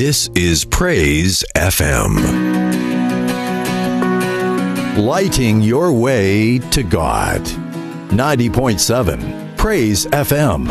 This is Praise FM. Lighting your way to God. 90.7 Praise FM.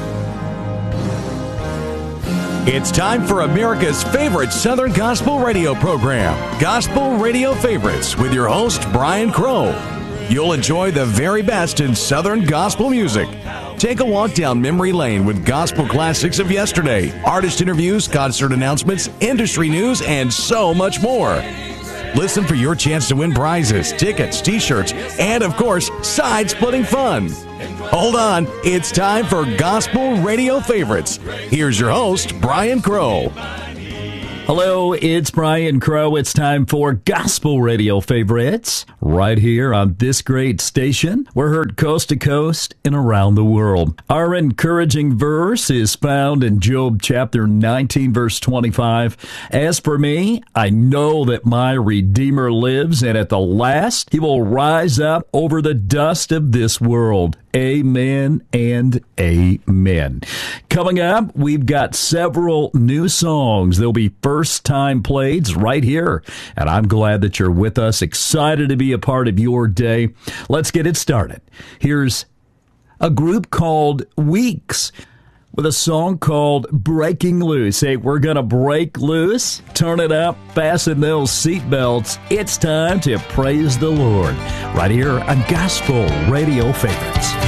It's time for America's favorite Southern Gospel radio program, Gospel Radio Favorites, with your host, Brian Crow. You'll enjoy the very best in Southern gospel music. Take a walk down memory lane with gospel classics of yesterday, artist interviews, concert announcements, industry news, and so much more. Listen for your chance to win prizes, tickets, t-shirts, and, of course, side-splitting fun. Hold on, it's time for Gospel Radio Favorites. Here's your host, Brian Crow. Hello, it's Brian Crow. It's time for Gospel Radio Favorites right here on this great station. We're heard coast to coast and around the world. Our encouraging verse is found in Job chapter 19, verse 25. As for me, I know that my Redeemer lives, and at the last he will rise up over the dust of this world. Amen and amen. Coming up, we've got several new songs. They'll be first-time plays right here, and I'm glad that you're with us, excited to be a part of your day. Let's get it started. Here's a group called Weeks with a song called Breaking Loose. Hey, we're going to break loose, turn it up, fasten those seatbelts. It's time to praise the Lord right here on Gospel Radio Favorites.